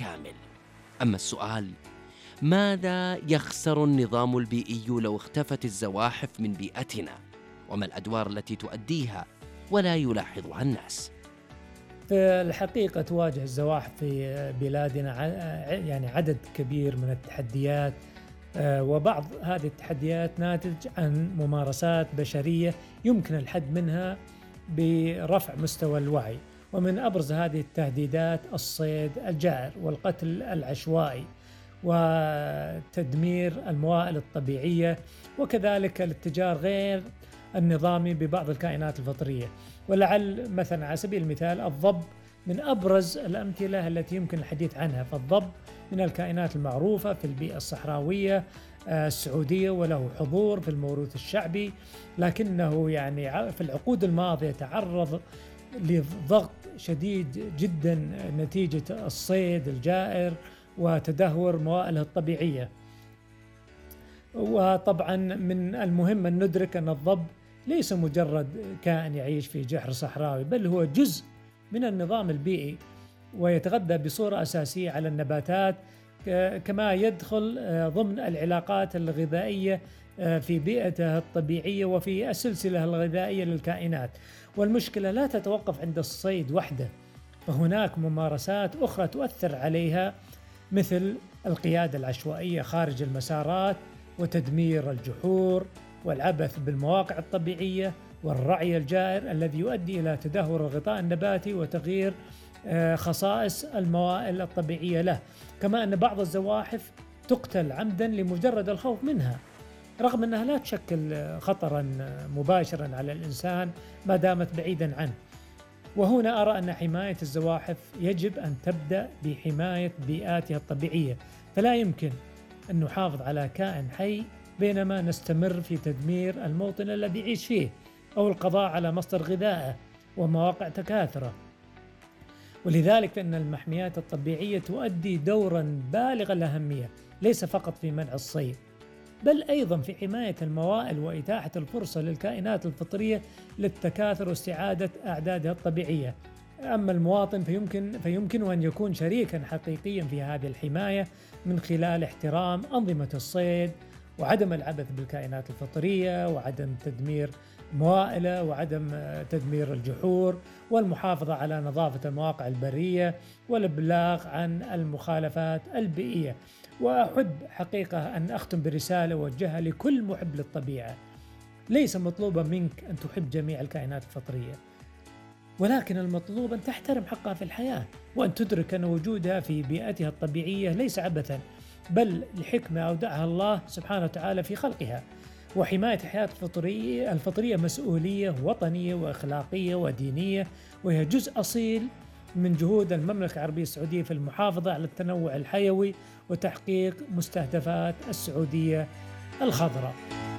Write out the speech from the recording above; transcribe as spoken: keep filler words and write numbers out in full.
بالكامل. أما السؤال: ماذا يخسر النظام البيئي لو اختفت الزواحف من بيئتنا؟ وما الأدوار التي تؤديها ولا يلاحظها الناس؟ في الحقيقة تواجه الزواحف في بلادنا ع- يعني عدد كبير من التحديات، آه، وبعض هذه التحديات ناتج عن ممارسات بشرية يمكن الحد منها برفع مستوى الوعي. ومن أبرز هذه التهديدات الصيد الجائر والقتل العشوائي وتدمير الموائل الطبيعية، وكذلك الاتجار غير النظامي ببعض الكائنات الفطرية. ولعل مثلا على سبيل المثال الضب من أبرز الأمثلة التي يمكن الحديث عنها. فالضب من الكائنات المعروفة في البيئة الصحراوية آه، السعودية، وله حضور في الموروث الشعبي، لكنه يعني ع- في العقود الماضية تعرض لضغط شديد جدا نتيجة الصيد الجائر وتدهور موائله الطبيعية. وطبعا من المهم أن ندرك أن الضب ليس مجرد كائن يعيش في جحر صحراوي، بل هو جزء من النظام البيئي، ويتغذى بصورة أساسية على النباتات، ك- كما يدخل آه، ضمن العلاقات الغذائية آه، في بيئته الطبيعية وفي السلسلة الغذائية للكائنات. والمشكلة لا تتوقف عند الصيد وحده، فهناك ممارسات أخرى تؤثر عليها، مثل القيادة العشوائية خارج المسارات، وتدمير الجحور، والعبث بالمواقع الطبيعية، والرعي الجائر الذي يؤدي إلى تدهور الغطاء النباتي وتغيير آه، خصائص الموائل الطبيعية له. كما أن بعض الزواحف تقتل عمدا لمجرد الخوف منها، رغم أنها لا تشكل آه، خطرا آه، مباشرا على الإنسان ما دامت بعيدا عنه. وهنا أرى أن حماية الزواحف يجب أن تبدأ بحماية بيئاتها الطبيعية، فلا يمكن أن نحافظ على كائن حي بينما نستمر في تدمير الموطن الذي يعيش فيه، أو القضاء على مصدر غذائه ومواقع تكاثره. ولذلك فإن المحميات الطبيعية تؤدي دورا بالغ الأهمية، ليس فقط في منع الصيد، بل أيضا في حماية الموائل وإتاحة الفرصة للكائنات الفطرية للتكاثر واستعادة أعدادها الطبيعية. أما المواطن فيمكن فيمكنه أن يكون شريكا حقيقيا في هذه الحماية من خلال احترام أنظمة الصيد، وعدم العبث بالكائنات الفطرية، وعدم تدمير موائله، وعدم تدمير الجحور، والمحافظة على نظافة المواقع البرية، والإبلاغ عن المخالفات البيئية. وأحب حقيقة أن أختم برسالة أوجهها لكل محب للطبيعة: ليس مطلوبا منك أن تحب جميع الكائنات الفطرية، ولكن المطلوب أن تحترم حقها في الحياة، وأن تدرك أن وجودها في بيئتها الطبيعية ليس عبثا، بل لحكمة أودعها الله سبحانه وتعالى في خلقها. وحماية الحياة الفطرية الفطرية مسؤولية وطنية وأخلاقية ودينية، وهي جزء أصيل من جهود المملكة العربية السعودية في المحافظة على التنوع الحيوي وتحقيق مستهدفات السعودية الخضراء.